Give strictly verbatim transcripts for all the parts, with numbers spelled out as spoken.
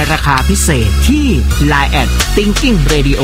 ราคาพิเศษที่ ไลน์ แอท Thinking Radio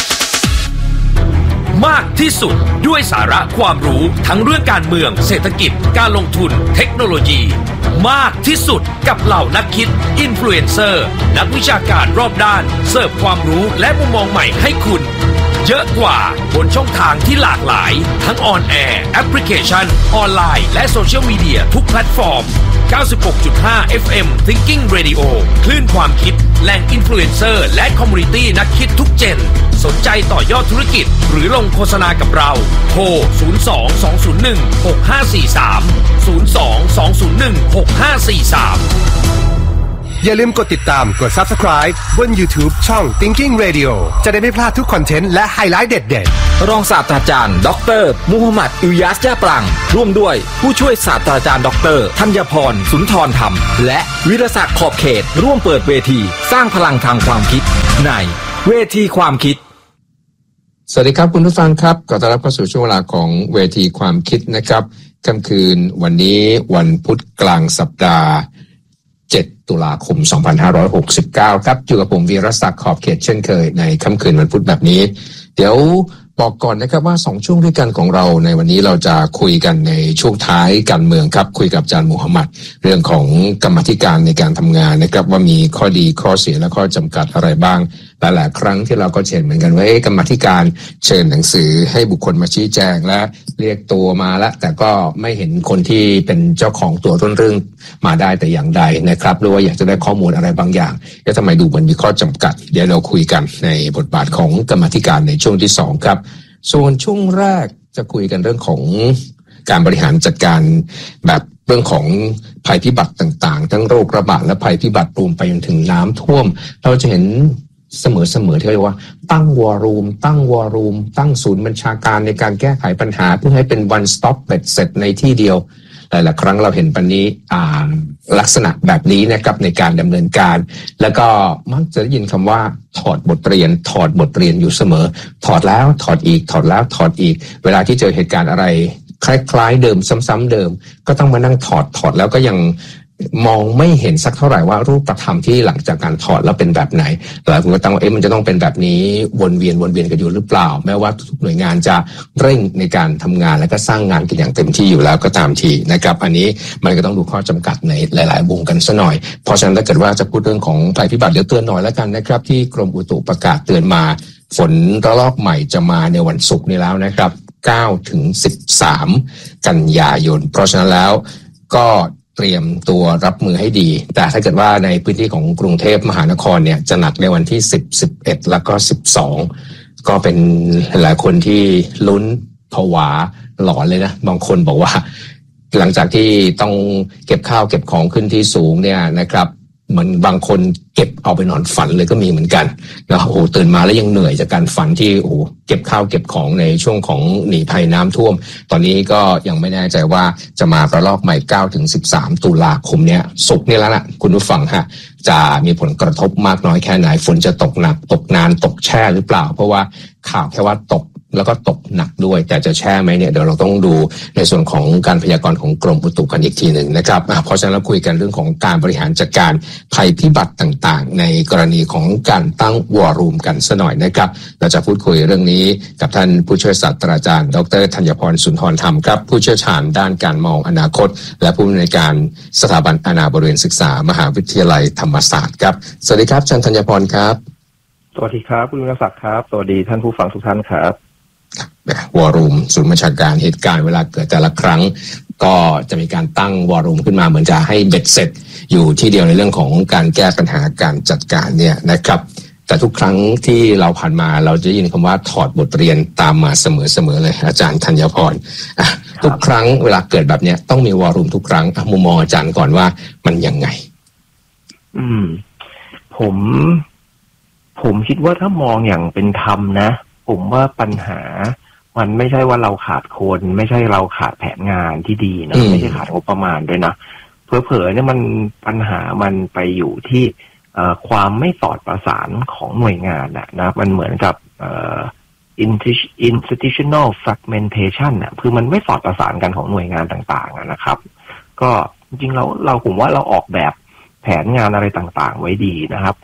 มากที่สุดด้วยสาระความรู้ทั้งเรื่องการเมืองเศรษฐกิจการลงทุนเทคโนโลยีมากที่สุดกับเหล่านักคิดอินฟลูเอนเซอร์นักวิชาการรอบด้านเสิร์ฟความรู้และมุมมองใหม่ให้คุณเยอะกว่าบนช่องทางที่หลากหลายทั้งออนแอร์แอปพลิเคชันออนไลน์และโซเชียลมีเดียทุกแพลตฟอร์ม เก้าสิบหกจุดห้า เอฟ เอ็ม Thinking Radio คลื่นความคิดแหล่งอินฟลูเอนเซอร์และคอมมูนิตี้นักคิดทุกเจนสนใจต่อยอดธุรกิจหรือลงโฆษณากับเราโทรศูนย์ สอง สอง ศูนย์ หนึ่ง หก ห้า สี่ สาม ศูนย์ สอง สอง ศูนย์ หนึ่ง หก ห้า สี่ สามอย่าลืมกดติดตามกด Subscribe บน YouTube ช่อง Thinking Radio จะได้ไม่พลาดทุกคอนเทนต์และไฮไลท์เด็ดๆรองศาสตราจารย์ดรมูฮัมหมัดอิลยาสย่าปรังร่วมด้วยผู้ช่วยศาสตราจารย์ดรธัญพรสุนทรธรรมและวิรศักดิ์ขอบเขตร่วมเปิดเวทีสร้างพลังทางความคิดในเวทีความคิดสวัสดีครับคุณผู้ฟังครับขอต้อนรับเข้าสู่ช่วงเวลาของเวทีความคิดนะครับค่ำคืนวันนี้วันพุธกลางสัปดาห์เจ็ดตุลาคมสองพันห้าร้อยหกสิบเก้าครับอยู่กับผมวีรศักดิ์ขอบเขตเช่นเคยในค่ำคืนวันพุธแบบนี้เดี๋ยวบอกก่อนนะครับว่าสองช่วงด้วยกันของเราในวันนี้เราจะคุยกันในช่วงท้ายการเมืองครับคุยกับอาจารย์มูฮัมหมัดเรื่องของกรรมาธิการในการทำงานนะครับว่ามีข้อดีข้อเสียและข้อจำกัดอะไรบ้างหลายๆครั้งที่เราก็เห็นเหมือนกันว่ากรรมาธิการเชิญหนังสือให้บุคคลมาชี้แจงและเรียกตัวมาแล้วแต่ก็ไม่เห็นคนที่เป็นเจ้าของตัวต้นเรื่องมาได้แต่อย่างใดนะครับหรือว่าอยากจะได้ข้อมูลอะไรบางอย่างแล้วทำไมดูมันมีข้อจำกัดเดี๋ยวเราคุยกันในบทบาทของกรรมาธิการในช่วงที่สองครับส่วนช่วงแรกจะคุยกันเรื่องของการบริหารจัดการแบบเรื่องของภัยพิบัติต่างๆทั้งโรคระบาดและภัยพิบัติรวมไปจนถึงน้ำท่วมเราจะเห็นเสมอๆที่เรียกว่าตั้งวอรูมตั้งวอรูมตั้งศูนย์บัญชาการในการแก้ไขปัญหาเพื่อให้เป็น one stop เบ็ดเสร็จในที่เดียวหลายๆครั้งเราเห็นปันนี้อ่าลักษณะแบบนี้นะครับในการดำเนินการแล้วก็มักจะได้ยินคำว่าถอดบทเรียนถอดบทเรียนอยู่เสมอถอดแล้วถอดอีกถอดแล้วถอดอีกเวลาที่เจอเหตุการณ์อะไรคล้ายๆเดิมซ้ำๆเดิมก็ต้องมานั่งถอดถอดแล้วก็ยังมองไม่เห็นสักเท่าไหร่ว่ารูปธรรมที่หลังจากการถอดแล้วเป็นแบบไหนหลายคนก็ตั้งว่าเอ๊ะมันจะต้องเป็นแบบนี้วนเวียนวนเวียนกันอยู่หรือเปล่าแม้ว่าทุกหน่วยงานจะเร่งในการทำงานและก็สร้างงานกันอย่างเต็มที่อยู่แล้วก็ตามทีนะครับอันนี้มันก็ต้องดูข้อจำกัดในหลายๆวงกันซะหน่อยเพราะฉะนั้นถ้าเกิดว่าจะพูดเรื่องของภัยพิบัติเดี๋ยวเตือนหน่อยแล้วกันนะครับที่กรมอุตุประกาศเตือนมาฝนระลอกใหม่จะมาในวันศุกร์นี้แล้วนะครับเก้าถึงสิบสามกันยายนเพราะฉะนั้นแล้วก็เตรียมตัวรับมือให้ดีแต่ถ้าเกิดว่าในพื้นที่ของกรุงเทพมหานครเนี่ยจะหนักในวันที่สิบ สิบเอ็ดแล้วก็สิบสองก็เป็นหลายคนที่ลุ้นผวาหลอนเลยนะบางคนบอกว่าหลังจากที่ต้องเก็บข้าวเก็บของขึ้นที่สูงเนี่ยนะครับเหมือนบางคนเก็บเอาไปนอนฝันเลยก็มีเหมือนกันแล้วโอ้โหตื่นมาแล้วยังเหนื่อยจากการฝันที่โอ้โหเก็บข้าวเก็บของในช่วงของหนีภัยน้ำท่วมตอนนี้ก็ยังไม่แน่ใจว่าจะมาระลอกใหม่เก้าถึงสิบสามตุลาคมเนี้ยศุกร์นี่แล้วล่ะคุณผู้ฟังฮะจะมีผลกระทบมากน้อยแค่ไหนฝนจะตกหนักตกนานตกแช่หรือเปล่าเพราะว่าข่าวแค่ว่าตกแล้วก็ตกหนักด้วยแต่จะแช่ไหมเนี่ยเดี๋ยวเราต้องดูในส่วนของการพยากรณ์ของกรมอุตุกันอีกทีหนึ่งนะครับเพราะฉะนั้นเราคุยกันเรื่องของการบริหารจัดการภัยพิบัติต่างๆในกรณีของการตั้งวอรูมกันซะหน่อยนะครับเราจะพูดคุยเรื่องนี้กับท่านผู้ช่วยศาสตราจารย์ดรธัญพรสุนทรธรรมครับผู้เชี่ยวชาญด้านการมองอนาคตและผู้อำนวยการสถาบันอาณาบริเวณศึกษามหาวิทยาลัยธรรมศาสตร์ครับสวัสดีครับอาจารย์ธัญพรครับสวัสดีครับคุณวิรศักดิ์ครับสวัสดีท่านผู้ฟังทุกท่านครับวอรูมศูนย์บัญชาการเหตุการณ์เวลาเกิดแต่ละครั้งก็จะมีการตั้งวอรูมขึ้นมาเหมือนจะให้เบ็ดเสร็จอยู่ที่เดียวในเรื่องของการแก้ปัญหาการจัดการเนี่ยนะครับแต่ทุกครั้งที่เราผ่านมาเราจะได้ยินคำว่าถอดบทเรียนตามมาเสมอๆเลยอาจารย์ธัญพรทุกครั้งเวลาเกิดแบบนี้ต้องมีวอรูมทุกครั้งมุมมองอาจารย์ก่อนว่ามันยังไงอืมผมผมคิดว่าถ้ามองอย่างเป็นธรรมนะผมว่าปัญหามันไม่ใช่ว่าเราขาดคนไม่ใช่เราขาดแผนงานที่ดีนะไม่ใช่ขาดงบประมาณด้วยนะเผลอๆเนี่ยมันปัญหามันไปอยู่ที่ความไม่สอดประสานของหน่วยงานนะนะมันเหมือนกับเอ่อ institutional fragmentation นะคือมันไม่สอดประสานกันของหน่วยงานต่างๆนะครับก็จริงๆเราเราผมว่าเราออกแบบแผนงานอะไรต่างๆไว้ดีนะครับ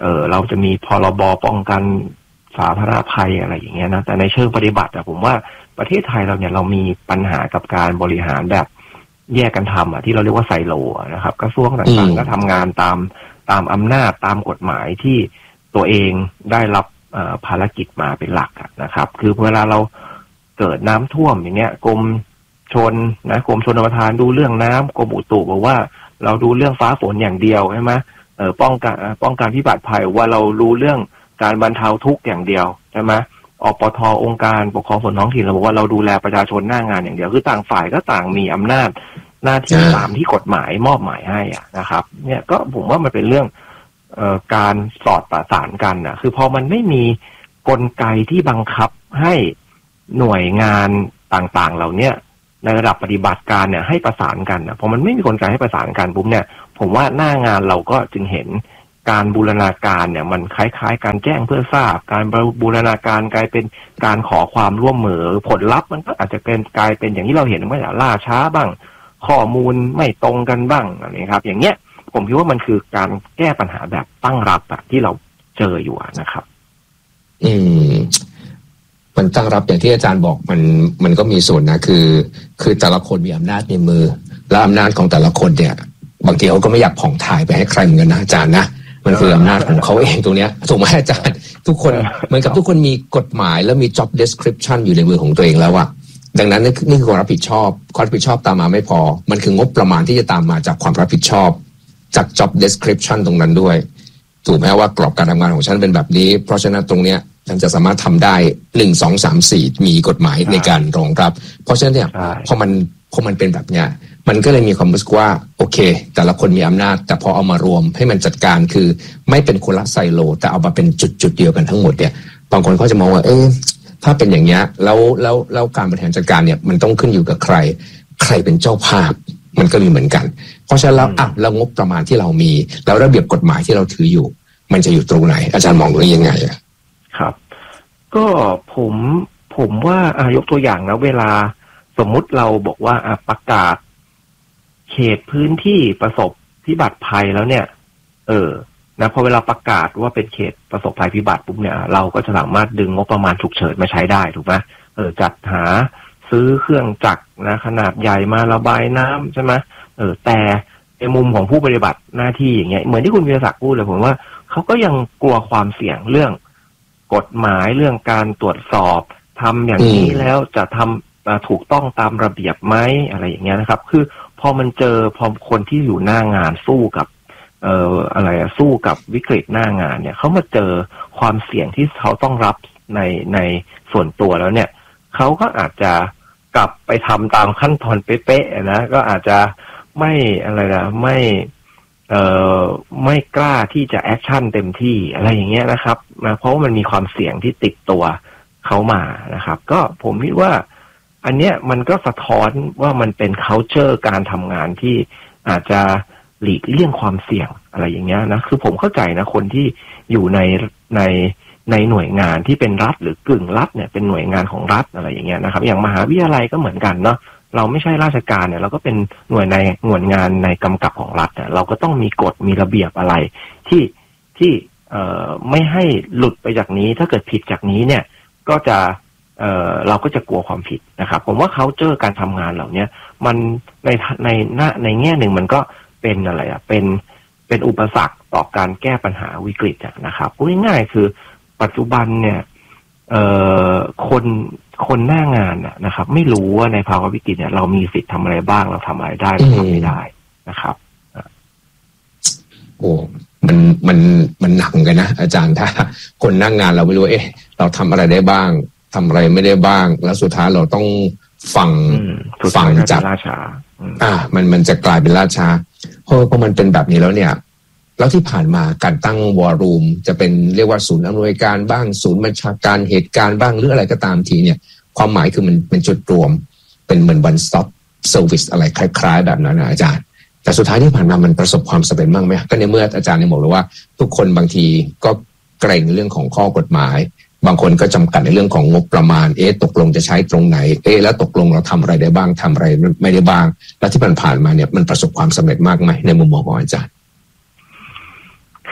เออเราจะมีพรบป้องกันสาธารณภัยอะไรอย่างเงี้ยนะแต่ในเชิงปฏิบัติอะผมว่าประเทศไทยเราเนี่ยเรามีปัญหากับการบริหารแบบแยกกันทำอ่ะที่เราเรียกว่าไซโลนะครับกระทรวงต่างๆก็ทำงานตามตามอำนาจตามกฎหมายที่ตัวเองได้รับภารกิจมาเป็นหลักนะครับคือเวลาเราเกิดน้ำท่วมอย่างเงี้ยกรมชลนะกรมชลประทานดูเรื่องน้ำกรมอุตุบอกว่าเราดูเรื่องฟ้าฝนอย่างเดียวใช่ไหมเออป้องกันป้องกันพิบัติภัยว่าเรารู้เรื่องการบรรเทาทุกข์อย่างเดียวใช่ไหมอปท.องค์การปกครองส่วนท้องถิ่นเราบอกว่าเราดูแลประชาชนหน้างานอย่างเดียวคือต่างฝ่ายก็ต่างมีอำนาจหน้าที่ตามที่กฎหมายมอบหมายให้อ่ะนะครับเนี่ยก็ผมว่ามันเป็นเรื่องเอ่อการสอดประสานกันนะคือพอมันไม่มีกลไกที่บังคับให้หน่วยงานต่างๆเหล่านี้ในระดับปฏิบัติการเนี่ยให้ประสานกันนะพอมันไม่มีกลไกให้ประสานกันปุ๊บเนี่ยผมว่าหน้างานเราก็จึงเห็นการบูรณาการเนี่ยมันคล้ายๆการแจ้งเพื่อทราบการบูรณาการกลายเป็นการขอความร่วมมือผลลัพธ์มันก็อาจจะเป็นกลายเป็นอย่างที่เราเห็นว่าล่าช้าบ้างข้อมูลไม่ตรงกันบ้างอะไรครับอย่างเงี้ยผมคิดว่ามันคือการแก้ปัญหาแบบตั้งรับอะที่เราเจออยู่นะครับอืมมันตั้งรับอย่างที่อาจารย์บอกมันมันก็มีส่วนนะคือคือแต่ละคนมีอำนาจในมือและอำนาจของแต่ละคนเนี่ยบางทีเขาก็ไม่อยากผ่องถ่ายไปให้ใครเหมือนกันนะอาจารย์นะมันคืออำนาจของเขาเองตรงเนี้ยถูกไหมอาจารย์ทุกคนเหมือนกับทุกคนมีกฎหมายแล้วมี job description อยู่ในมือของตัวเองแล้วอะดังนั้นนี่คือความรับผิดชอบความรับผิดชอบตามมาไม่พอมันคืองบประมาณที่จะตามมาจากความรับผิดชอบจาก job description ตรงนั้นด้วยถูกไหมว่ากรอบการทำงานของฉันเป็นแบบนี้เพราะฉะนั้นตรงเนี้ยฉันจะสามารถทำได้หนึ่งสองสามสี่มีกฎหมายในการรองรับเพราะฉะนั้นเนี่ยพอมันพอมันเป็นแบบเนี้ยมันก็เลยมีความรู้สึกว่าโอเคแต่ละคนมีอำนาจแต่พอเอามารวมให้มันจัดการคือไม่เป็นคนละไซโลแต่เอามาเป็นจุดจุดเดียวกันทั้งหมดเนี่ยบางคนเขาจะมองว่าเอ๊ะถ้าเป็นอย่างเงี้ยแล้วแล้วแล้วการบริหารจัดการเนี่ยมันต้องขึ้นอยู่กับใครใครเป็นเจ้าภาพมันก็มีเหมือนกันเพราะฉะนั้นแล้วอ่ะแล้วงบประมาณที่เรามีแล้วระเบียบกฎหมายที่เราถืออยู่มันจะอยู่ตรงไหนอาจารย์มองตรงนี้ยังไงอ่ะครับก็ผมผมว่าอายกตัวอย่างนะเวลาสมมุติเราบอกว่าประกาศเขตพื้นที่ประสบพิบัติภัยแล้วเนี่ยเออนะพอเวลาประกาศว่าเป็นเขตประสบภัยพิบัติปุ๊บเนี่ยเราก็จะสามารถดึงงบประมาณฉุกเฉินมาใช้ได้ถูกไหมเออจัดหาซื้อเครื่องจักรนะขนาดใหญ่มาระบายน้ำใช่ไหมเออแต่ในมุมของผู้ปฏิบัติหน้าที่อย่างเงี้ยเหมือนที่คุณวีรศักดิ์พูดเลยผมว่าเขาก็ยังกลัวความเสี่ยงเรื่องกฎหมายเรื่องการตรวจสอบทำอย่างนี้แล้วจะทำถูกต้องตามระเบียบไหมอะไรอย่างเงี้ยนะครับคือพอมันเจอพอคนที่อยู่หน้างานสู้กับเอ่ออะไรอะสู้กับวิกฤตหน้างานเนี่ยเขามาเจอความเสี่ยงที่เขาต้องรับในในส่วนตัวแล้วเนี่ยเขาก็อาจจะกลับไปทำตามขั้นตอนเป๊ะๆนะก็อาจจะไม่อะไรนะไม่เอ่อไม่กล้าที่จะแอคชั่นเต็มที่อะไรอย่างเงี้ยนะครับนะเพราะว่ามันมีความเสี่ยงที่ติดตัวเขามานะครับก็ผมคิดว่าอันเนี้ยมันก็สะท้อนว่ามันเป็น culture การทำงานที่อาจจะหลีกเลี่ยงความเสี่ยงอะไรอย่างเงี้ยนะคือผมเข้าใจนะคนที่อยู่ในในในหน่วยงานที่เป็นรัฐหรือกึ่งรัฐเนี่ยเป็นหน่วยงานของรัฐอะไรอย่างเงี้ยนะครับอย่างมหาวิทยาลัยก็เหมือนกันเนาะเราไม่ใช่ราชการเนี่ยเราก็เป็นหน่วยในหน่วยงานในกำกับของรัฐเนี่ยเราก็ต้องมีกฎมีระเบียบอะไรที่ที่เอ่อไม่ให้หลุดไปจากนี้ถ้าเกิดผิดจากนี้เนี่ยก็จะเอ่อเราก็จะกลัวความผิดนะครับผมว่าเขาเจอการทำงานเหล่านี้มันในในหน้าในแง่หนึ่งมันก็เป็นอะไรอ่ะเป็นเป็นอุปสรรคต่อการแก้ปัญหาวิกฤตนะครับพูดง่ายๆคือปัจจุบันเนี่ยเอ่อคนคนหน้างานนะครับไม่รู้ว่าในภาวะวิกฤตเนี่ยเรามีสิทธิ์ทำอะไรบ้างเราทำอะไรได้เราทำไม่ได้นะครับโอ้มันมันมันหนักกันนะอาจารย์ถ้าคนนั่งงานเราไม่รู้เอ๊ะเราทำอะไรได้บ้างทำอะไรไม่ได้บ้างแล้วสุดท้ายเราต้องฟังฟังจากล่าช้าอ่ามันมันจะกลายเป็นล่าช้าเพราะพอมันเป็นแบบนี้แล้วเนี่ยแล้วที่ผ่านมาการตั้งวอร์รูมจะเป็นเรียกว่าศูนย์อำนวยการบ้างศูนย์บัญชาการเหตุการณ์บ้างหรืออะไรก็ตามทีเนี่ยความหมายคือมันเป็นจุดรวมเป็นเหมือน one stop service อะไรคล้ายๆแบบนั้นนะอาจารย์แต่สุดท้ายที่ผ่านมามันประสบความสำเร็จบ้างไหมก็ในเมื่ออาจารย์เนี่ยบอกเลยว่าทุกคนบางทีก็เกรงเรื่องของข้อกฎหมายบางคนก็จำกัดในเรื่องของงบประมาณเอ๊ะตกลงจะใช้ตรงไหนเอ๊ะแล้วตกลงเราทำอะไรได้บ้างทำอะไรไม่ได้บ้างแล้วที่ผ่านมาเนี่ยมันประสบความสำเร็จมากไหมในมุมมองของอาจารย์ค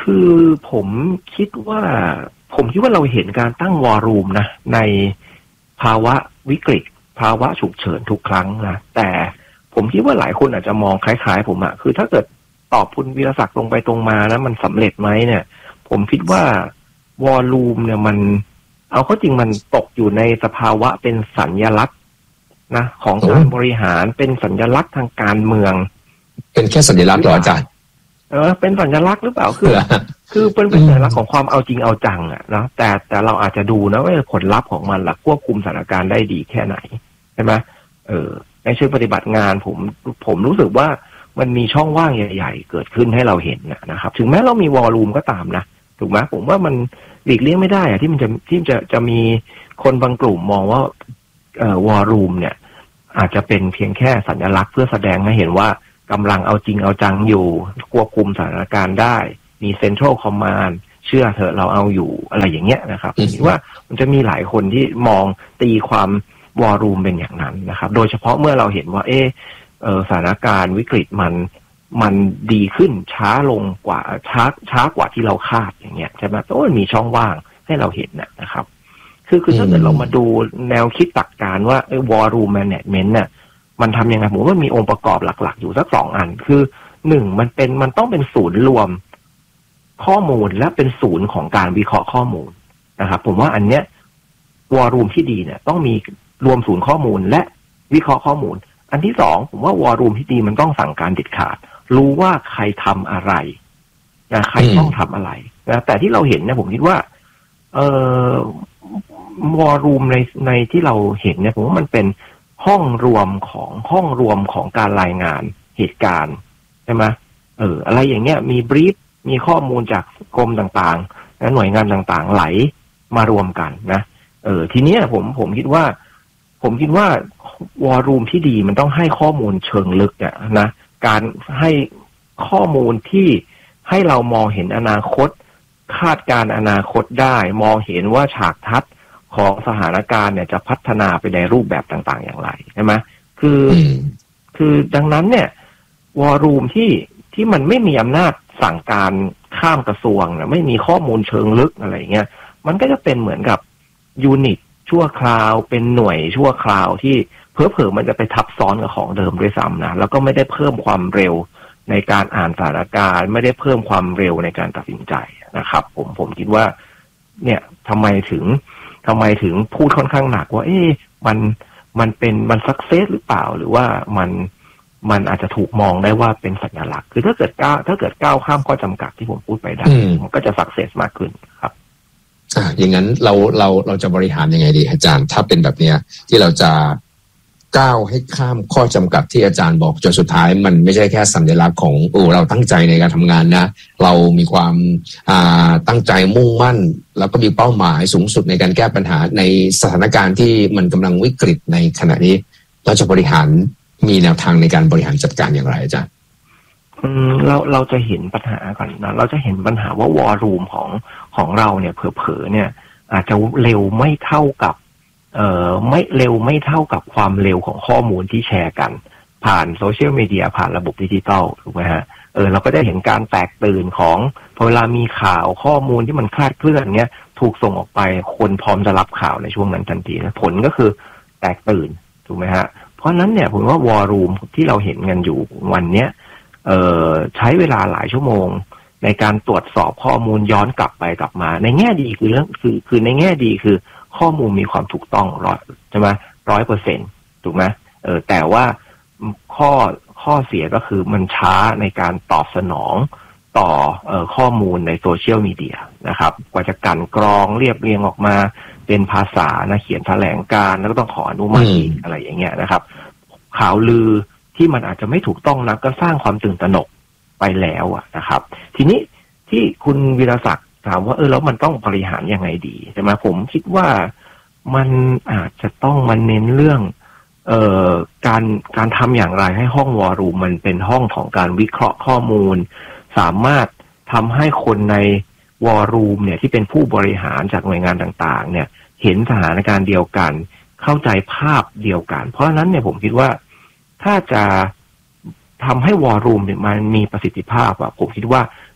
คือผมคิดว่าผมคิดว่าเราเห็นการตั้งวอลลุ่มนะในภาวะวิกฤตภาวะฉุกเฉินทุกครั้งนะแต่ผมคิดว่าหลายคนอาจจะมองคล้ายๆผมอะคือถ้าเกิดตอบคุณวีรศักดิ์ตรงไปตรงมาแล้วมันสำเร็จไหมเนี่ยผมคิดว่าวอลลุ่มเนี่ยมันเอาเข้าจริงมันตกอยู่ในสภาวะเป็นสัญลักษณ์นะของการบริหารเป็นสัญลักษณ์ทางการเมืองเป็นแค่สัญลักษณ์เหรออาจารย์เออเป็นสัญลักษณ์หรือเปล่าคือคือเป็นเป็นสัญลักษณ์ของความเอาจริงเอาจังอะนะแต่แต่เราอาจจะดูนะว่าผลลัพธ์ของมันล่ะควบคุมสถานการณ์ได้ดีแค่ไหนใช่ไหมเออในเชิงปฏิบัติงานผมผมรู้สึกว่ามันมีช่องว่างใหญ่ๆเกิดขึ้นให้เราเห็นนะครับถึงแม้เรามีวอลลุ่มก็ตามนะถูกไหมผมว่ามันหลีกเลี่ยงไม่ได้อะที่มันจะที่จะจะมีคนบางกลุ่มมองว่าเอ่อวอลลุ่มเนี่ยอาจจะเป็นเพียงแค่สัญลักษณ์เพื่อแสดงให้เห็นว่ากำลังเอาจริงเอาจังอยู่ควบคุมสถานการณ์ได้มีเซ็นทรัลคอมมานด์เชื่อเถอะเราเอาอยู่อะไรอย่างเงี้ยนะครับคิดว่ามันจะมีหลายคนที่มองตีความวอลลุ่มเป็นอย่างนั้นนะครับโดยเฉพาะเมื่อเราเห็นว่าเออเออสถานการณ์วิกฤตมันมันดีขึ้นช้าลงกว่าช้าช้ากว่าที่เราคาดอย่างเงี้ยใช่ไหมแต่ว่ามันมีช่องว่างให้เราเห็นนะครับคือคือถ้าเกิดเรามาดูแนวคิดตรรกการว่าไอ้วอลลุ่มแมเนจเมนต์เนี่ยมันทำยังไงผมว่ามีองค์ประกอบหลักๆอยู่สักสองอันคือหนึ่งมันเป็นมันต้องเป็นศูนย์รวมข้อมูลและเป็นศูนย์ของการวิเคราะห์ข้อมูลนะครับผมว่าอันเนี้ยวอลลุ่มที่ดีเนี่ยต้องมีรวมศูนย์ข้อมูลและวิเคราะห์ข้อมูลอันที่สองผมว่าวอลลุ่มที่ดีมันต้องสั่งการเด็ดขาดรู้ว่าใครทำอะไรนะใครต้องทำอะไรนะแต่ที่เราเห็นเนี่ยผมคิดว่าเอ่อวอลลุ่มในในที่เราเห็นเนี่ยผมว่ามันเป็นห้องรวมของห้องรวมของการรายงานเหตุการณ์ใช่ไหมเอออะไรอย่างเงี้ยมีบรีฟมีข้อมูลจากกรมต่างๆและหน่วยงานต่างๆไหลมารวมกันนะเออทีเนี้ยผมผมคิดว่าผมคิดว่าวอลลุ่มที่ดีมันต้องให้ข้อมูลเชิงลึกอะนะการให้ข้อมูลที่ให้เรามองเห็นอนาคตคาดการอนาคตได้มองเห็นว่าฉากทัศน์ของสถานการณ์เนี่ยจะพัฒนาไปในรูปแบบต่างๆอย่างไรใช่ไหมคือคือดังนั้นเนี่ยวอลลุ่มที่ที่มันไม่มีอำนาจสั่งการข้ามกระทรวงนะไม่มีข้อมูลเชิงลึกอะไรเงี้ยมันก็จะเป็นเหมือนกับยูนิตชั่วคราวเป็นหน่วยชั่วคราวที่เผลอๆมันจะไปทับซ้อนกับของเดิมด้วยซ้ำนะแล้วก็ไม่ได้เพิ่มความเร็วในการอ่านสถานการณ์ไม่ได้เพิ่มความเร็วในการตัดสินใจนะครับผมผมคิดว่าเนี่ยทำไมถึงทำไมถึงพูดค่อนข้างหนักว่าเอ๊ะมันมันเป็นมันสักเซสหรือเปล่าหรือว่ามันมันอาจจะถูกมองได้ว่าเป็นสัญลักษณ์คือถ้าเกิดก้าวถ้าเกิดก้าวข้ามข้อจำกัดที่ผมพูดไปได้มันก็จะสักเซสมากขึ้นครับอ่าอย่างนั้นเราเราเราจะบริหารยังไงดีอาจารย์ถ้าเป็นแบบเนี้ยที่เราจะก้าวให้ข้ามข้อจำกัดที่อาจารย์บอกจนสุดท้ายมันไม่ใช่แค่สัญลักษณ์ของโอ้เราตั้งใจในการทำงานนะเรามีความอ่าตั้งใจมุ่งมั่นแล้วก็มีเป้าหมายสูงสุดในการแก้ปัญหาในสถานการณ์ที่มันกำลังวิกฤตในขณะนี้เราจะบริหารมีแนวทางในการบริหารจัดการอย่างไรอาจารย์อืมเราเราจะเห็นปัญหาก่อนนะเราจะเห็นปัญหาว่าวอลลุ่มของของเราเนี่ยเผลอๆเนี่ยอาจจะเร็วไม่เท่ากับเอ่อไม่เร็วไม่เท่ากับความเร็วของข้อมูลที่แชร์กันผ่านโซเชียลมีเดียผ่านระบบดิจิตอลถูกไหมฮะเออเราก็ได้เห็นการแตกตื่นของพอเวลามีข่าวข้อมูลที่มันคลาดเคลื่อนเนี้ยถูกส่งออกไปคนพร้อมจะรับข่าวในช่วงนั้นทันทีนะผลก็คือแตกตื่นถูกไหมฮะเพราะนั้นเนี่ยผมว่าวอลลุ่มที่เราเห็นกันอยู่วันเนี้ยเอ่อใช้เวลาหลายชั่วโมงในการตรวจสอบข้อมูลย้อนกลับไปกลับมาในแง่ดีคือเรื่องคือคือในแง่ดีคือข้อมูลมีความถูกต้องร้อยใช่ไหมร้อยเปอร์เซ็นต์ถูกไหมเออแต่ว่าข้อข้อเสียก็คือมันช้าในการตอบสนองต่อเอ่อข้อมูลในโซเชียลมีเดียนะครับกว่าจะกันกรองเรียบเรียงออกมาเป็นภาษานะเขียนแถลงการแล้วก็ต้องขออนุมัติอีกอะไรอย่างเงี้ยนะครับข่าวลือที่มันอาจจะไม่ถูกต้องนะก็สร้างความตื่นตระหนกไปแล้วอะนะครับทีนี้ที่คุณวีรศักดิ์ถามว่าเออแล้วมันต้องบริหารยังไงดีใช่ไหมผมคิดว่ามันอาจจะต้องมาเน้นเรื่องเอ่อการการทำอย่างไรให้ห้องวอลลุ่มมันเป็นห้องของการวิเคราะห์ข้อมูลสามารถทำให้คนในวอลลุ่มเนี่ยที่เป็นผู้บริหารจากหน่วยงานต่างๆเนี่ยเห็นสถานการณ์เดียวกันเข้าใจภาพเดียวกันเพราะฉะนั้นเนี่ยผมคิดว่าถ้าจะทำให้วอลลุ่มเนี่ยมันมีประสิทธิภาพอะผมคิดว่า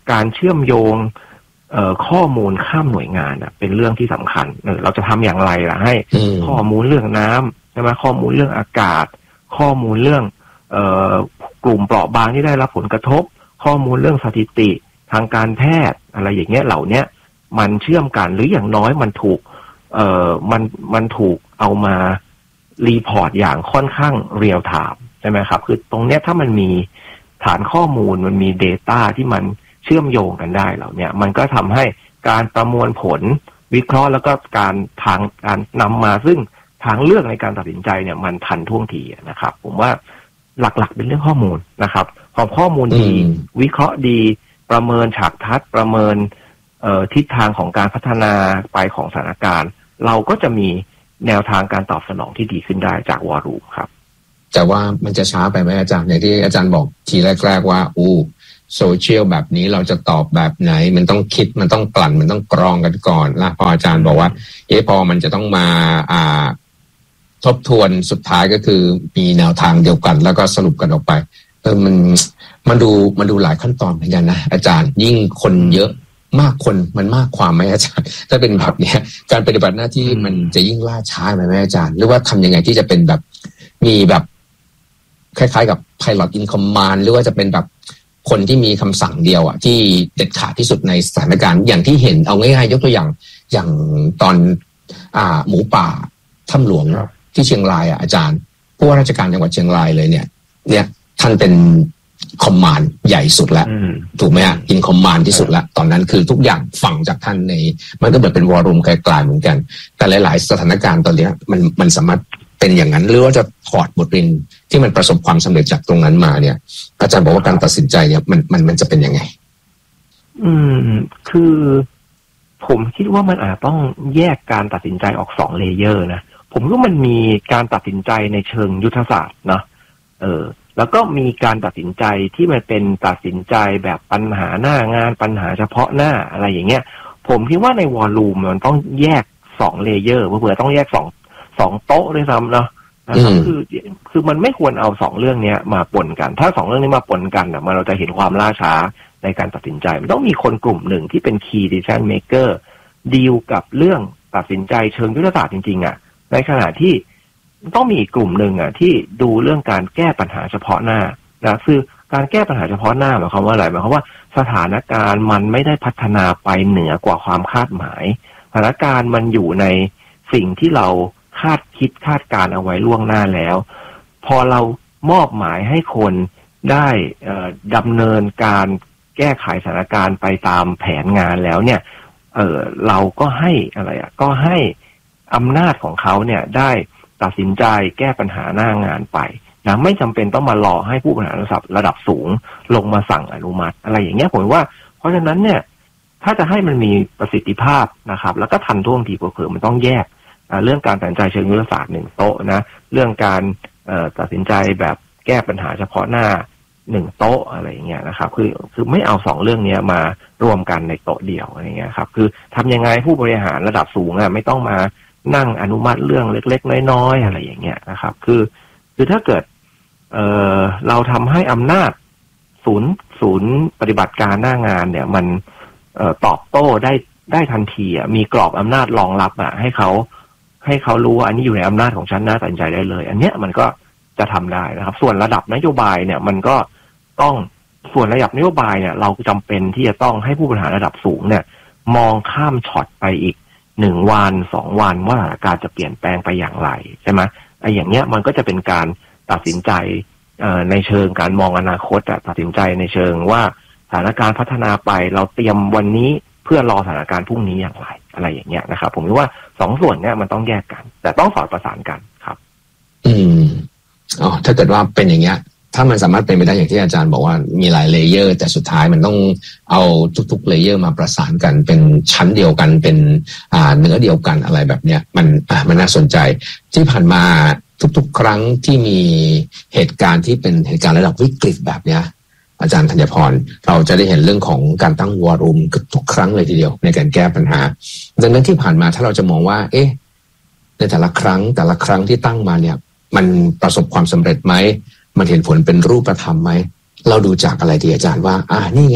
การเชื่อมโยงเอ่อข้อมูลข้ามหน่วยงานอ่ะเป็นเรื่องที่สำคัญเออเราจะทำอย่างไรล่ะให้ข้อมูลเรื่องน้ำใช่ไหมข้อมูลเรื่องอากาศข้อมูลเรื่องเอ่อกลุ่มเปราะบางที่ได้รับผลกระทบข้อมูลเรื่องสถิติทางการแพทย์อะไรอย่างเงี้ยเหล่านี้มันเชื่อมกันหรืออย่างน้อยมันถูกเอ่อมันมันถูกเอามารีพอร์ตอย่างค่อนข้างเรียลไทม์ใช่ไหมครับคือตรงเนี้ยถ้ามันมีฐานข้อมูลมันมี data ที่มันเชื่อมโยงกันได้เหล่านี้มันก็ทำให้การประมวลผลวิเคราะห์แล้วก็การทางการนำมาซึ่งทางเลือกในการตัดสินใจเนี่ยมันทันท่วงทีนะครับผมว่าหลักๆเป็นเรื่องข้อมูลนะครับพอข้อมูลดีวิเคราะห์ดีประเมินฉากทัศน์ประเมินเอ่อทิศทางของการพัฒนาไปของสถานการณ์เราก็จะมีแนวทางการตอบสนองที่ดีขึ้นได้จากวอลุ่มครับแต่ว่ามันจะช้าไปไหมอาจารย์อย่างที่อาจารย์บอกทีแรกๆว่าอู้โซเชียลแบบนี้เราจะตอบแบบไหนมันต้องคิดมันต้องกลั่นมันต้องกรองกันก่อนแล้วพออาจารย์บอกว่าเอ๊ะพอมันจะต้องมาอ่าทบทวนสุดท้ายก็คือมีแนวทางเดียวกันแล้วก็สรุปกันออกไปเออมันมันดูมันดูหลายขั้นตอนเหมือนกันนะอาจารย์ยิ่งคนเยอะมากคนมันมากความไหมอาจารย์ถ้าเป็นแบบนี้การปฏิบัติหน้าที่มันจะยิ่งล่าช้าไหมไหมอาจารย์หรือว่าทำยังไงที่จะเป็นแบบมีแบบคล้ายๆกับ Pilot in Command หรือว่าจะเป็นแบบคนที่มีคำสั่งเดียวอ่ะที่เด็ดขาดที่สุดในสถานการณ์อย่างที่เห็นเอาง่ายๆยกตัวอย่างอย่างตอนอ่าหมูป่าถ้ำหลวงที่เชียงรายอ่ะอาจารย์ผู้ว่าราชการจังหวัดเชียงรายเลยเนี่ยเนี่ยท่านเป็นคอมมานด์ใหญ่สุดแล้วถูกไหมฮะอินคอมมานด์ที่สุดแล้วตอนนั้นคือทุกอย่างฟังจากท่านในมันก็เหมือนเป็นวอลุ่มไกลๆเหมือนกันแต่หลายๆสถานการณ์ตอนนี้มันมันสามารถเป็นอย่างนั้นหรือว่าจะถอดบทเรียนที่มันประสบความสำเร็จจากตรงนั้นมาเนี่ยอาจารย์บอกว่าการตัดสินใจเนี่ยมันมันมันจะเป็นยังไงอืมคือผมคิดว่ามันอาจต้องแยกการตัดสินใจออกสองเลเยอร์นะผมว่ามันมีการตัดสินใจในเชิงยุทธศาสตร์เนาะเออแล้วก็มีการตัดสินใจที่มันเป็นตัดสินใจแบบปัญหาหน้างานปัญหาเฉพาะหน้าอะไรอย่างเงี้ยผมคิดว่าในวอลลุ่มมันต้องแยกสองเลเยอร์เผื่อต้องแยกสองสองโต๊ะด้วยซ้ำเนาะนะครับคือคือมันไม่ควรเอาสองเรื่องนี้มาปนกันถ้าสองเรื่องนี้มาปนกันเนี่ยมันเราจะเห็นความล่าช้าในการตัดสินใจมันต้องมีคนกลุ่มหนึ่งที่เป็น key decision maker ดีลกับเรื่องตัดสินใจเชิงยุทธศาสตร์จริงๆอ่ะในขณะที่ต้องมีอีกกลุ่มหนึ่งอ่ะที่ดูเรื่องการแก้ปัญหาเฉพาะหน้านะคือการแก้ปัญหาเฉพาะหน้าหมายความว่าอะไรหมายความว่าสถานการณ์มันไม่ได้พัฒนาไปเหนือกว่าความคาดหมายสถานการณ์มันอยู่ในสิ่งที่เราคาดคิดคาดการเอาไว้ล่วงหน้าแล้วพอเรามอบหมายให้คนได้ดำเนินการแก้ไขสถานการณ์ไปตามแผนงานแล้วเนี่ยเออเราก็ให้อะไรอ่ะก็ให้อำนาจของเขาเนี่ยได้ตัดสินใจแก้ปัญหาหน้างานไปนะไม่จำเป็นต้องมารอให้ผู้บริหารระดับระดับสูงลงมาสั่งอนุมัติอะไรอย่างเงี้ยผมว่าเพราะฉะนั้นเนี่ยถ้าจะให้มันมีประสิทธิภาพนะครับแล้วก็ทันท่วงทีเผื่อมันต้องแยกเรื่องการตัดสินใจเชิงยุทธศาสตร์หนึ่งโต๊ะนะเรื่องการตัดสินใจแบบแก้ปัญหาเฉพาะหน้าหนึ่งโต๊ะอะไรอย่างเงี้ยนะครับคือคือไม่เอาสองเรื่องนี้มารวมกันในโต๊ะเดียวอะไรเงี้ยครับคือทำยังไงผู้บริหารระดับสูงอ่ะไม่ต้องมานั่งอนุมัติเรื่องเล็กๆน้อยๆอะไรอย่างเงี้ยนะครับคือคือถ้าเกิดเอ่อเราทำให้อำนาจศูนย์ศูนย์ปฏิบัติการหน้างานเนี่ยมันเอ่อตอบโต้ได้ได้ทันทีอ่ะมีกรอบอำนาจรองรับอ่ะให้เขาให้เขารู้ว่าอันนี้อยู่ในอำนาจของฉันนะตัดสินใจได้เลยอันเนี้ยมันก็จะทำได้นะครับส่วนระดับนโยบายเนี่ยมันก็ต้องส่วนระดับนโยบายเนี่ยเราจำเป็นที่จะต้องให้ผู้บริหารระดับสูงเนี่ยมองข้ามช็อตไปอีกหนึ่งวันสองวันว่าสถานการณ์จะเปลี่ยนแปลงไปอย่างไรใช่ไหมไอ้อย่างเงี้ยมันก็จะเป็นการตัดสินใจในเชิงการมองอนาคตตัดสินใจในเชิงว่าสถานการณ์พัฒนาไปเราเตรียมวันนี้เพื่อรอสถานการณ์พรุ่งนี้อย่างไรอะไรอย่างเงี้ยนะครับผมคิดว่าสองส่วนเนี้ยมันต้องแยกกันแต่ต้องสอดประสานกันครับอืมอ๋อถ้าเกิดว่าเป็นอย่างเงี้ยถ้ามันสามารถเป็นไปได้อย่างที่อาจารย์บอกว่ามีหลายเลเยอร์แต่สุดท้ายมันต้องเอาทุกๆเลเยอร์มาประสานกันเป็นชั้นเดียวกันเป็นอ่าเนื้อเดียวกันอะไรแบบเนี้ยมันอ่ามันน่าสนใจที่ผ่านมาทุกๆครั้งที่มีเหตุการณ์ที่เป็นเหตุการณ์ระดับวิกฤตแบบเนี้ยอาจารย์ธัญพรเราจะได้เห็นเรื่องของการตั้งวอลุ่มทุกครั้งเลยทีเดียวในการแก้ปัญหาดังนั้นที่ผ่านมาถ้าเราจะมองว่าเอ๊ะในแต่ละครั้งแต่ละครั้งที่ตั้งมาเนี่ยมันประสบความสำเร็จไหมมันเห็นผลเป็นรูปธรรมไหมเราดูจากอะไรดีอาจารย์ว่าอ่านี่ไง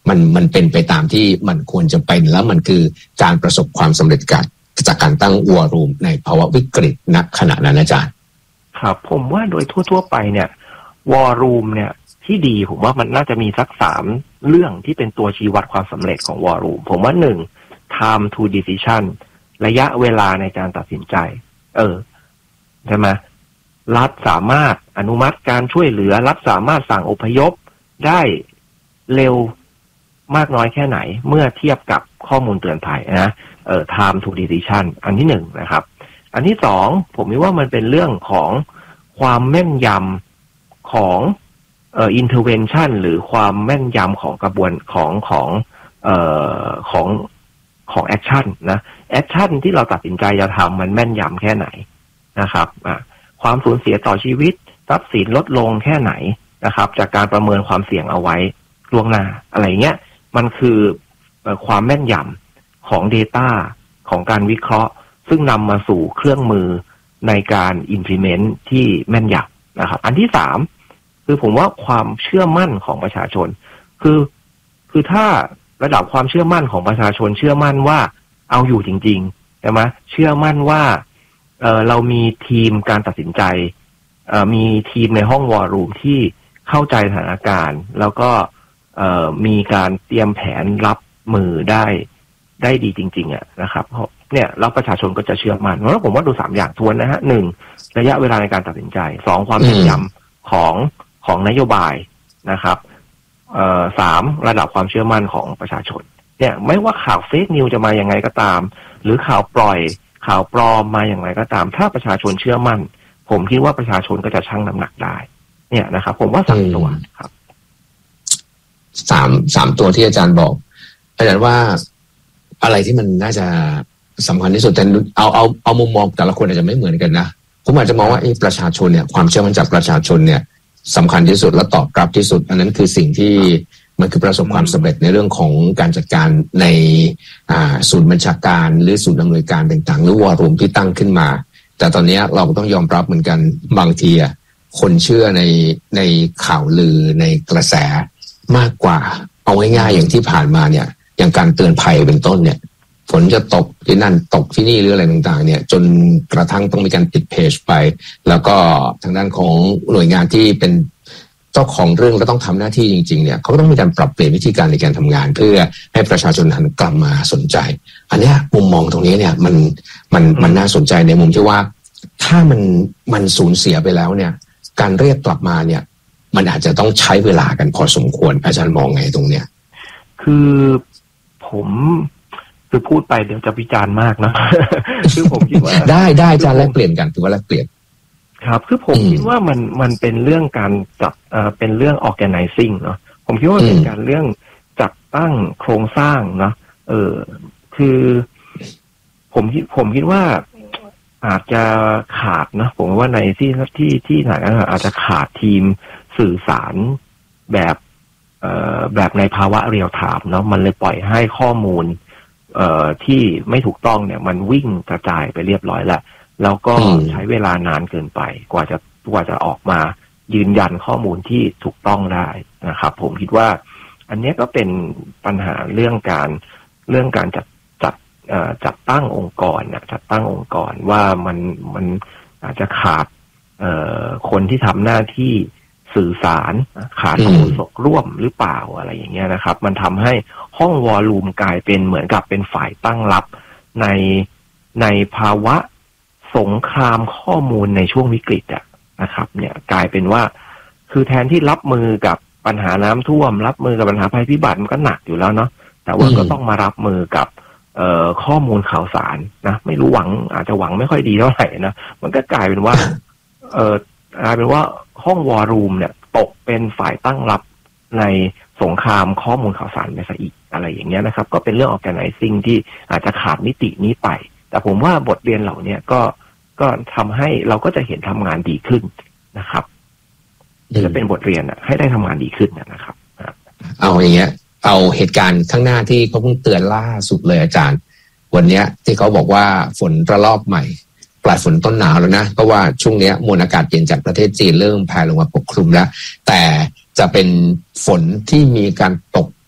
มันมันเป็นไปตามที่มันควรจะเป็นแล้วมันคือการประสบความสำเร็จกันจากการตั้งวอร์รูมในภาวะวิกฤตณขณะนั้นอาจารย์ครับผมว่าโดยทั่วๆไปเนี่ยวอร์รูมเนี่ยที่ดีผมว่ามันน่าจะมีสักสามเรื่องที่เป็นตัวชี้วัดความสำเร็จของวอร์รูมผมว่าหนึ่ง time to decision ระยะเวลาในการตัดสินใจเออใช่ไหมรัฐสามารถอนุมัติการช่วยเหลือรัฐสามารถสั่งอพยพได้เร็วมากน้อยแค่ไหนเมื่อเทียบกับข้อมูลเตือนภัยนะเอ่อ time to decision อันที่หนึ่งนะครับอันที่สองผมคิดว่ามันเป็นเรื่องของความแม่นยำของเอ่อ intervention หรือความแม่นยำของกระบวนของของเอ่อของของ action นะ action ที่เราตัดสินใจจะทำมันแม่นยำแค่ไหนนะครับอ่ะความสูญเสียต่อชีวิตทรัพย์สินลดลงแค่ไหนนะครับจากการประเมินความเสี่ยงเอาไว้ล่วงหน้าอะไรเงี้ยมันคือความแม่นยำของ data ของการวิเคราะห์ซึ่งนำมาสู่เครื่องมือในการ implement ที่แม่นยำนะครับอันที่สามคือผมว่าความเชื่อมั่นของประชาชนคือคือถ้าระดับความเชื่อมั่นของประชาชนเชื่อมั่นว่าเอาอยู่จริงๆใช่ไหมเชื่อมั่นว่าเอ่อเรามีทีมการตัดสินใจเอ่อมีทีมในห้องวอร์รูมที่เข้าใจสถานการณ์แล้วก็เอ่อมีการเตรียมแผนรับมือได้ได้ดีจริงๆอ่ะนะครับเพราะเนี่ยแล้วประชาชนก็จะเชื่อมั่นแล้วผมว่าดูสามอย่างทวนนะฮะหนึ่งระยะเวลาในการตัดสินใจสองความแม่นยำของของนโยบายนะครับเอ่อสามระดับความเชื่อมั่นของประชาชนเนี่ยไม่ว่าข่าวเฟกนิวจะมาอย่างไงก็ตามหรือข่าวปล่อยข่าวปลอมมาอย่างไรก็ตามถ้าประชาชนเชื่อมั่นผมคิดว่าประชาชนก็จะชั่งน้ำหนักได้เนี่ยนะครับผมว่าสามตัวครับสามสามตัวที่อาจารย์บอกอาจารย์ว่าอะไรที่มันน่าจะสำคัญที่สุดแต่เอาเอาเอามุมมองแต่ละคนอาจจะไม่เหมือนกันนะผมอาจจะมองว่าไอ้ประชาชนเนี่ยความเชื่อมั่นจากประชาชนเนี่ยสำคัญที่สุดและตอบรับที่สุดอันนั้นคือสิ่งที่มันคือประสบความสำเร็จในเรื่องของการจัดการในอ่าศูนย์บัญชาการหรือศูนย์อำนวยการต่างๆหรือวอร์รูมที่ตั้งขึ้นมาแต่ตอนนี้เราก็ต้องยอมรับเหมือนกันบางทีอ่ะคนเชื่อในในข่าวลือในกระแสมากกว่าเอาง่ายๆอย่างที่ผ่านมาเนี่ยอย่างการเตือนภัยเป็นต้นเนี่ยฝนจะตกที่นั่นตกที่นี่หรืออะไรต่างๆเนี่ยจนกระทั่งต้องมีการปิดเพจไปแล้วก็ทางด้านของหน่วยงานที่เป็นเจ้าของเรื่องและต้องทำหน้าที่จริงๆเนี่ยเขาก็ต้องมีการปรับเปลี่ยนวิธีการในการทำงานเพื่อให้ประชาชนหันกลับมาสนใจอันนี้มุมมองตรงนี้เนี่ยมันมันมันน่าสนใจในมุมที่ว่าถ้ามันมันสูญเสียไปแล้วเนี่ยการเรียกกลับมาเนี่ยมันอาจจะต้องใช้เวลากันพอสมควรอาจารย์มองไงตรงเนี้ยคือผมคือพูดไปเดี๋ยวจะวิจารณ์มากนะ คือผมคิดว่าได้ได้อาจารย์แลกเปลี่ยนกันถือว่าแลกเปลี่ยนครับคือผมคิดว่ามันมันเป็นเรื่องการจัดเอ่อเป็นเรื่อง organizing เนาะผมคิดว่าเป็นการเรื่องจัดตั้งโครงสร้างเนาะเออคือผมคิดผมคิดว่าอาจจะขาดนะผมว่าในที่ที่ที่ไหนอาจจะขาดทีมสื่อสารแบบเอ่อแบบในภาวะเรียลไทม์เนาะมันเลยปล่อยให้ข้อมูลเอ่อที่ไม่ถูกต้องเนี่ยมันวิ่งกระจายไปเรียบร้อยแล้วแล้วก็ใช้เวลานานเกินไปกว่าจะกว่าจะออกมายืนยันข้อมูลที่ถูกต้องได้นะครับผมคิดว่าอันนี้ก็เป็นปัญหาเรื่องการเรื่องการจัดจัดเอ่อจัดตั้งองค์กรนะจัดตั้งองค์กรว่ามันมันอาจจะขาดเอ่อคนที่ทำหน้าที่สื่อสารขาดโฆษกร่วมหรือเปล่าอะไรอย่างเงี้ยนะครับมันทำให้ห้องวอลลุ่มกลายเป็นเหมือนกับเป็นฝ่ายตั้งรับในในภาวะสงครามข้อมูลในช่วงวิกฤตอะนะครับเนี่ยกลายเป็นว่าคือแทนที่รับมือกับปัญหาน้ำท่วมรับมือกับปัญหาภัยพิบัติมันก็หนักอยู่แล้วเนาะแต่ว่าก็ต้องมารับมือกับเอ่อข้อมูลข่าวสารนะไม่รู้หวังอาจจะหวังไม่ค่อยดีเท่าไหร่นะมันก็กลายเป็นว่าเอ่อกลายเป็นว่าห้องวอร์รูมเนี่ยตกเป็นฝ่ายตั้งรับในสงครามข้อมูลข่าวสารไปซะอีกอะไรอย่างเงี้ยนะครับก็เป็นเรื่อง organizing ที่อาจจะขาดมิตินี้ไปแต่ผมว่าบทเรียนเหล่านี้ก็ก็ทำให้เราก็จะเห็นทำงานดีขึ้นนะครับจะเป็นบทเรียนให้ได้ทำงานดีขึ้นนะครับเอาอย่างเงี้ยเอาเหตุการณ์ข้างหน้าที่เขาเพิ่งเตือนล่าสุดเลยอาจารย์วันเนี้ยที่เขาบอกว่าฝนระลอกใหม่ปลายฝนต้นหนาวแล้วนะเพราะว่าช่วงนี้มวลอากาศเย็นจากประเทศจีนเริ่มแผ่ลงมาปกคลุมแล้วแต่จะเป็นฝนที่มีการตกหนัก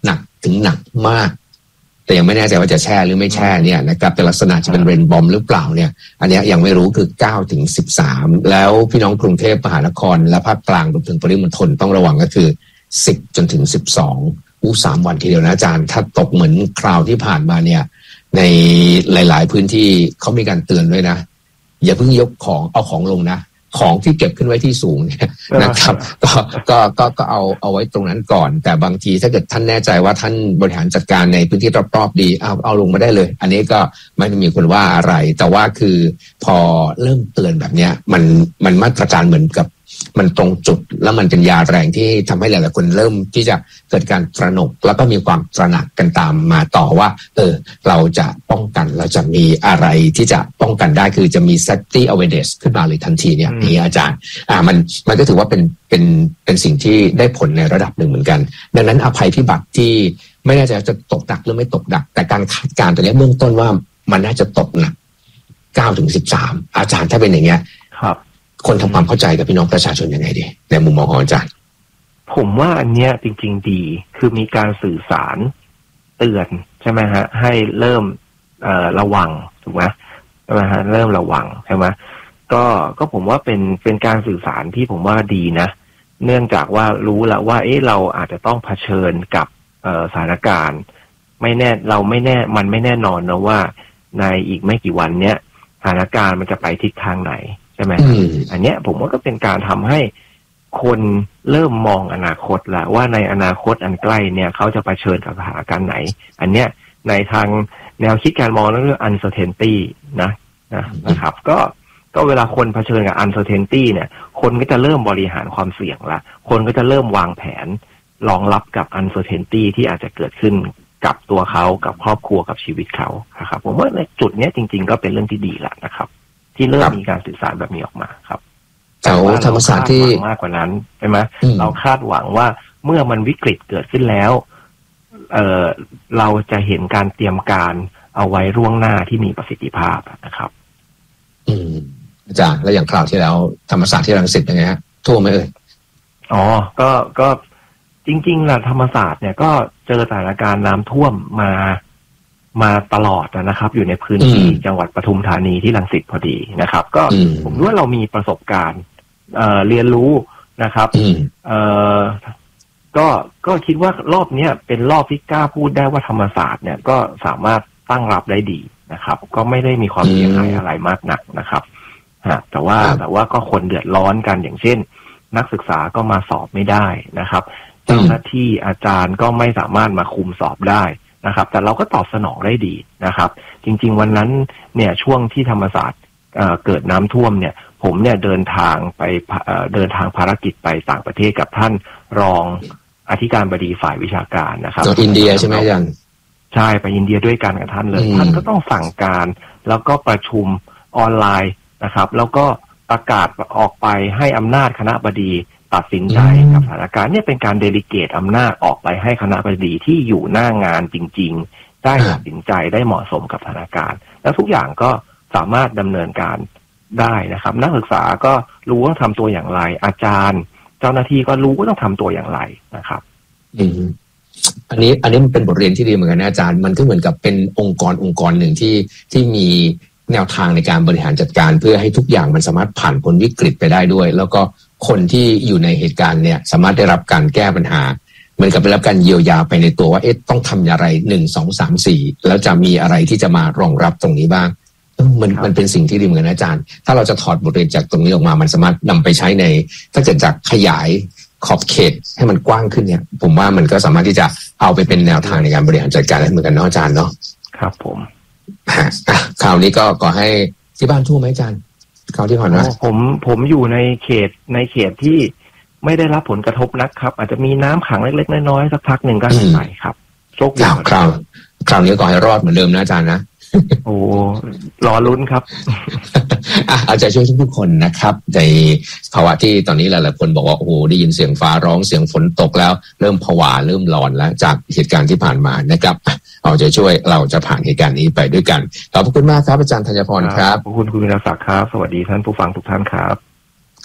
ถึงหนักมากแต่ยังไม่แน่ใจว่าจะแช่หรือไม่แช่เนี่ยนะครับแต่ลักษณะจะเป็นเรนบอมหรือเปล่าเนี่ยอันนี้ยังไม่รู้คือเก้าถึงสิบสามแล้วพี่น้องกรุงเทพมหานครและภาคกลางรวมถึงปริมณฑลต้องระวังก็คือสิบจนถึงสิบสองอู้สามวันทีเดียวนะอาจารย์ถ้าตกเหมือนคราวที่ผ่านมาเนี่ยในหลายๆพื้นที่เขามีการเตือนด้วยนะอย่าเพิ่งยกของเอาของลงนะของที่เก็บขึ้นไว้ที่สูงเนี่ยนะครับก็ก็ก็ก็เอาเอาไว้ตรงนั้นก่อนแต่บางทีถ้าเกิดท่านแน่ใจว่าท่านบริหารจัดการในพื้นที่รอบๆดีเอาเอาลงมาได้เลยอันนี้ก็ไม่ได้มีคนว่าอะไรแต่ว่าคือพอเริ่มเตือนแบบเนี้ยมันมันมาตรการเหมือนกับมันตรงจุดแล้วมันเป็นยาแรงที่ทำให้หลายๆคนเริ่มที่จะเกิดการตระหนกแล้วก็มีความตระหนักกันตามมาต่อว่าเออเราจะป้องกันเราจะมีอะไรที่จะป้องกันได้คือจะมี safety awareness ขึ้นมาเลยทันทีเนี่ยนี่อาจารย์อ่ามันมันก็ถือว่าเป็นเป็นเป็นสิ่งที่ได้ผลในระดับหนึ่งเหมือนกันดังนั้นอภัยพิบัติที่ไม่แน่ใจจะตกหนักหรือไม่ตกหนักแต่การคาดการณ์ตัวนี้เบื้องต้นว่ามันน่าจะตกหนักเก้าถึงสิบสามอาจารย์ถ้าเป็นอย่างเงี้ยครับคนทำความเข้าใจกับพี่น้องประชาชนยังไงดีในมุมมองของอาจารย์ผมว่าอันเนี้ยจริงๆดีคือมีการสื่อสารเตือนใช่ไหมฮะให้เริ่มเอ่อระวังถูกไหมใช่ไหมฮะเริ่มระวังใช่ไหมก็ก็ผมว่าเป็นเป็นการสื่อสารที่ผมว่าดีนะเนื่องจากว่ารู้แล้วว่าเอ๊ะเราอาจจะต้องเผชิญกับเอ่อสถานการณ์ไม่แน่เราไม่แน่มันไม่แน่นอนนะว่าในอีกไม่กี่วันเนี้ยสถานการณ์มันจะไปทิศทางไหนใช่ไหมอันเนี้ยผมว่าก็เป็นการทำให้คนเริ่มมองอนาคตแล้วว่าในอนาคตอันใกล้เนี่ยเขาจะเผชิญกับสถานการณ์ไหนอันเนี้ยในทางแนวคิดการมองเรื่อง uncertainty นะนะนะครับก็ก็เวลาคนเผชิญกับ uncertainty เนี่ยคนก็จะเริ่มบริหารความเสี่ยงละคนก็จะเริ่มวางแผนรองรับกับ uncertainty ที่อาจจะเกิดขึ้นกับตัวเขากับครอบครัวกับชีวิตเขาครับผมว่าในจุดนี้จริงๆก็เป็นเรื่องที่ดีแหละนะครับที่เริ่มมีการสื่อสารแบบนี้ออกมาครับแต่ว่าธรรมศาสตร์ที่มากกว่านั้นใช่ไหมเราคาดหวังว่าเมื่อมันวิกฤตเกิดขึ้นแล้วเอ่อเราจะเห็นการเตรียมการเอาไว้ล่วงหน้าที่มีประสิทธิภาพนะครับอืมอาจารย์แล้วอย่างคราวที่แล้วธรรมศาสตร์ที่รังสิตยังไงฮะท่วมไหมเอ่ยอ๋อก็ก็จริงๆนะธรรมศาสตร์เนี่ยก็เจอสถานการณ์น้ำท่วมมามาตลอดนะครับอยู่ในพื้นที่จังหวัดปทุมธานีที่รังสิตพอดีนะครับก็ผมว่าเรามีประสบการณ์เอ่อเรียนรู้นะครับเอ่อก็ก็คิดว่ารอบเนี้ยเป็นรอบที่กล้าพูดได้ว่าธรรมศาสตร์เนี่ยก็สามารถตั้งรับได้ดีนะครับก็ไม่ได้มีความเสียหายอะไรมากนักนะครับฮะแต่ว่าแต่ว่าก็คนเดือดร้อนกันอย่างเช่นนักศึกษาก็มาสอบไม่ได้นะครับเจ้าหน้าที่อาจารย์ก็ไม่สามารถมาคุมสอบได้นะครับแต่เราก็ตอบสนองได้ดีนะครับจริงๆวันนั้นเนี่ยช่วงที่ธรรมศาสตร์ เอ่อ เกิดน้ำท่วมเนี่ยผมเนี่ยเดินทางไปเอ่อเดินทางภารกิจไปต่างประเทศกับท่านรองอธิการบดีฝ่ายวิชาการนะครับจากอินเดียใช่ไหมอาจารย์ใช่ไปอินเดียด้วยกันกับท่านเลยท่านก็ต้องสั่งการแล้วก็ประชุมออนไลน์นะครับแล้วก็ประกาศออกไปให้อำนาจคณะบดีตัดสินใจกับสถานการณ์เนี่ยเป็นการเดลิเกตอำนาจออกไปให้คณะบดีที่อยู่หน้างานจริงๆได้ตัดสินใจได้เหมาะสมกับสถานการณ์แล้วทุกอย่างก็สามารถดำเนินการได้นะครับนักศึกษาก็รู้ว่าทำตัวอย่างไรอาจารย์เจ้าหน้าที่ก็รู้ว่าต้องทำตัวอย่างไรนะครับอืมอันนี้อันนี้มันเป็นบทเรียนที่ดีเหมือนกันนะอาจารย์มันก็เหมือนกับเป็นองค์กรองค์กรหนึ่งที่ที่มีแนวทางในการบริหารจัดการเพื่อให้ทุกอย่างมันสามารถผ่านพ้นวิกฤตไปได้ด้วยแล้วก็คนที่อยู่ในเหตุการณ์เนี่ยสามารถได้รับการแก้ปัญหาเหมือนกับได้รับการเยียวยาไปในตัวว่าเอ๊ะต้องทำอย่างไรหนึ่งสองสามสี่แล้วจะมีอะไรที่จะมารองรับตรงนี้บ้างมันมันเป็นสิ่งที่ดีเหมือนกันนะอาจารย์ถ้าเราจะถอดบทเรียนจากตรงนี้ออกมามันสามารถนำไปใช้ในถ้าเกิดจากขยายขอบเขตให้มันกว้างขึ้นเนี่ยผมว่ามันก็สามารถที่จะเอาไปเป็นแนวทางในการบริหารจัดการได้เหมือนกันเนาะอาจารย์เนาะครับผมคราวนี้ก็ขอให้ที่บ้านท่วมไหมอาจารย์คราวที่ผ่านมาผมผมอยู่ในเขตในเขตที่ไม่ได้รับผลกระทบนักครับอาจจะมีน้ำขังเล็กๆน้อยๆสักพักหนึ่งก็หายไปครับโชคดีคราวคราวนี้ก็ให้รอดเหมือนเดิมนะอาจารย์นะโอ้รอลุ้นครับอาจารย์ช่วยทุกคนนะครับในภาวะที่ตอนนี้หลายๆคนบอกว่าโอ้โหได้ยินเสียงฟ้าร้องเสียงฝนตกแล้วเริ่มผวาเริ่มหลอนแล้วจากเหตุการณ์ที่ผ่านมานะครับเอาใจช่วยเราจะผ่านเหตุการณ์นี้ไปด้วยกันขอบคุณมากครับอาจารย์ธัญพรครับขอบคุณคุณวินาศักดิ์ครับสวัสดีท่านผู้ฟังทุกท่านครับ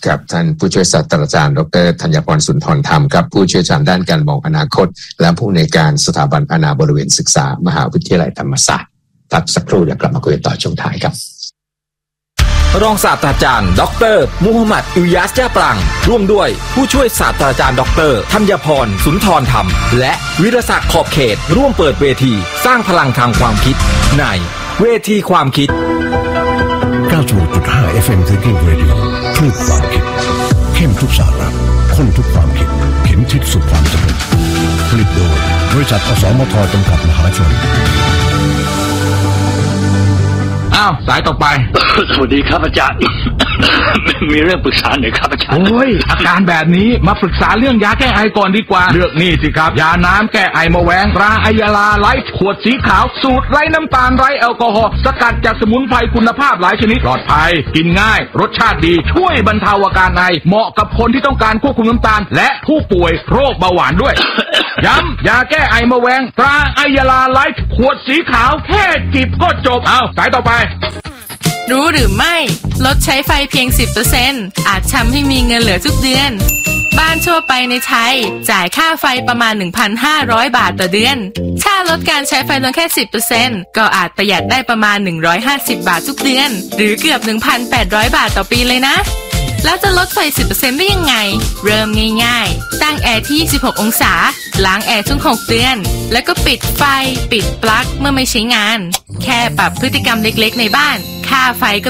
กับท่านผู้ช่วยศาสตราจารย์ดรธัญพรสุนทรธรรมครับผู้เชี่ยวชาญด้านการมองอนาคตและผู้อำนวยการสถาบันอาณาบริเวณศึกษามหาวิทยาลัยธรรมศาสตร์พักสักครู่เดี๋ยวกลับมาคุยต่อช่วงท้ายครับรองศาสตราจารย์ดรมูฮัมหมัดอิยาสจ้าปรังร่วมด้วยผู้ช่วยศาสตราจารย์ดรธัญพรสุนทรธรรมและวิรศักดิ์ขอบเขตร่วมเปิดเวทีสร้างพลังทางความคิดในเวทีความคิดเก้าสิบหกจุดห้า เอฟ เอ็ม Thinking Radio คลื่นความคิดเข้มทุกสาระข้นทุกความคิดเข็นทิศสู่ความสำเร็จผลิตโดยบริษัทอสมทจำกัดมหาชนอ้าวสายต่อไปสวัสดีครับอาจารย์ มีเรื่องปรึกษาหน่อยครับอาจารย์โอ้ยอาการแบบนี้มาปรึกษาเรื่องยาแก้ไอก่อนดีกว่าเลือกนี่สิครับยาน้ำแก้ไอมะแวงตราไอยาลาไลท์ขวดสีขาวสูตรไร้น้ำตาลไร้แอลกอฮอล์สกัดจากสมุนไพรคุณภาพหลายชนิดปลอดภัยกินง่ายรสชาติดีช่วยบรรเทาอาการไอเหมาะกับคนที่ต้องการควบคุมน้ำตาลและผู้ป่วยโรคเบาหวานด้วย ย้ำยาแก้ไอมะแวงตราไอยาลาไลท์ขวดสีขาวแค่จิบก็จบเอาสายต่อไปรู้หรือไม่ลดใช้ไฟเพียง สิบเปอร์เซ็นต์ อาจทำให้มีเงินเหลือทุกเดือนบ้านทั่วไปในไทยจ่ายค่าไฟประมาณ หนึ่งพันห้าร้อย บาทต่อเดือนถ้าลดการใช้ไฟลงแค่ สิบเปอร์เซ็นต์ ก็อาจประหยัดได้ประมาณหนึ่งร้อยห้าสิบบาททุกเดือนหรือเกือบ หนึ่งพันแปดร้อย บาทต่อปีเลยนะแล้วจะลดไฟ สิบเปอร์เซ็นต์ ได้ยังไงเริ่มง่ายๆตั้งแอร์ที่ยี่สิบหกองศาล้างแอร์ทุกหกเดือนแล้วก็ปิดไฟปิดปลั๊กเมื่อไม่ใช้งานแค่ปรับพฤติกรรมเล็กๆในบ้านค่าไฟก็